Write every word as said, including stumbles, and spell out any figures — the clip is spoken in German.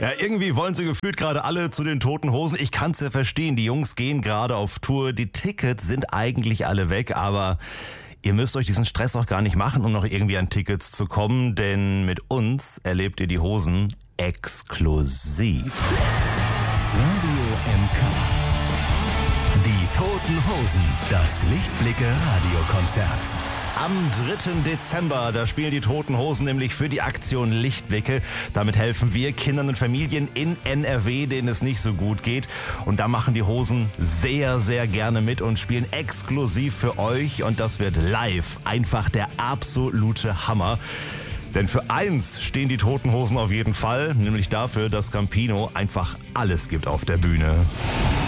Ja, irgendwie wollen sie gefühlt gerade alle zu den Toten Hosen. Ich kann's ja verstehen, die Jungs gehen gerade auf Tour. Die Tickets sind eigentlich alle weg, aber ihr müsst euch diesen Stress auch gar nicht machen, um noch irgendwie an Tickets zu kommen, denn mit uns erlebt ihr die Hosen exklusiv. Radio M K. Die Toten Hosen, das Lichtblicke-Radiokonzert. Am dritten Dezember, da spielen die Toten Hosen nämlich für die Aktion Lichtblicke. Damit helfen wir Kindern und Familien in N R W, denen es nicht so gut geht. Und da machen die Hosen sehr, sehr gerne mit und spielen exklusiv für euch. Und das wird live einfach der absolute Hammer. Denn für eins stehen die Toten Hosen auf jeden Fall, nämlich dafür, dass Campino einfach alles gibt auf der Bühne.